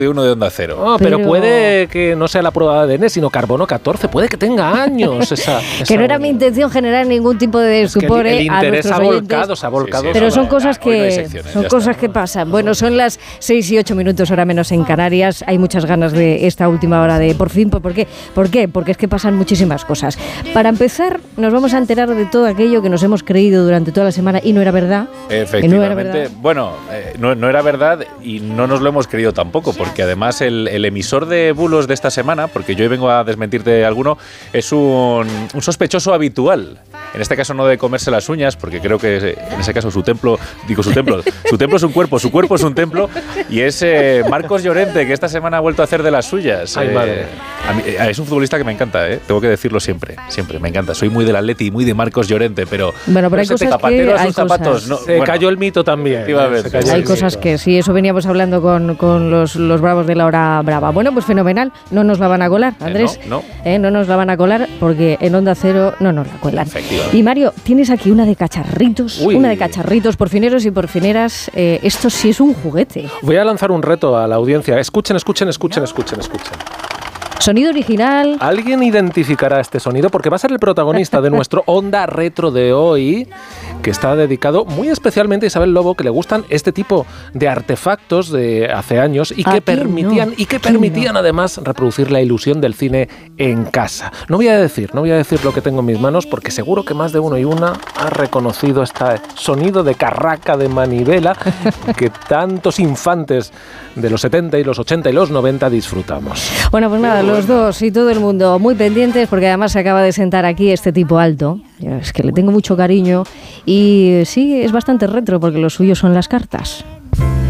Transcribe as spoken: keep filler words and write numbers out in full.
de uno de Onda Cero. Oh, pero, pero puede que no sea la prueba de A D N, sino carbono catorce. Puede que tenga años esa... esa que no era mi intención generar ningún tipo de estupor es que el, el a interés nuestros ha oyentes. volcado, se ha volcado. Sí, sí, pero eso son va, cosas ya, hoy no hay que secciones, son ya cosas está. que pasan. Bueno, son las seis y ocho minutos, hora menos en Canarias. Hay muchas ganas de esta última hora de por fin. ¿Por qué? ¿Por qué? Porque es que pasan muchísimas cosas. Para empezar, nos vamos a enterar de todo aquello que nos hemos creído durante toda la semana y no era verdad. Efectivamente. No era verdad. Bueno, eh, no, no era verdad y no nos lo hemos creído tampoco, porque además el, el emisor de bulos de esta semana, porque yo hoy vengo a desmentirte alguno, es un, un sospechoso habitual. En este caso no de comerse las uñas, porque creo que en ese caso su templo, digo su templo, su templo es un cuerpo, su cuerpo es un templo, y es eh, Marcos Llorente, que esta semana ha vuelto a hacer de las suyas. Ay, eh, madre. a mí, eh, es un futbolista que me encanta, eh, tengo que decirlo siempre, siempre, me encanta. Soy muy del Atleti y muy de Marcos Llorente, pero... Bueno, pero hay ese cosas zapatero que a sus hay zapatos, cosas. no, Se bueno, cayó el mito también. Efectivamente. Se cayó Hay el cosas mito. que sí, eso veníamos hablando con, con los, los bravos de la hora brava. Bueno, pues fenomenal, no nos la van a colar, Andrés. Eh, no, no. Eh, no nos la van a colar porque en Onda Cero no nos la cuelan. Efectivamente. Y Mario, tienes aquí una de cacharritos, Uy. una de cacharritos, porfineros y porfineras. Eh, esto sí es un juguete. Voy a lanzar un reto a la audiencia. Escuchen, escuchen, escuchen, escuchen, escuchen. Sonido original. Alguien identificará este sonido porque va a ser el protagonista de nuestro Onda Retro de hoy, que está dedicado muy especialmente a Isabel Lobo, que le gustan este tipo de artefactos de hace años y ¿A que quién permitían no? y que ¿Quién permitían no? además reproducir la ilusión del cine en casa. No voy a decir, no voy a decir lo que tengo en mis manos porque seguro que más de uno y una ha reconocido este sonido de carraca de manivela que tantos infantes de los setenta y los ochenta y los noventa disfrutamos. Bueno, pues nada, los dos y todo el mundo muy pendientes porque además se acaba de sentar aquí este tipo alto. Es que le tengo mucho cariño y sí, es bastante retro porque lo suyo son las cartas.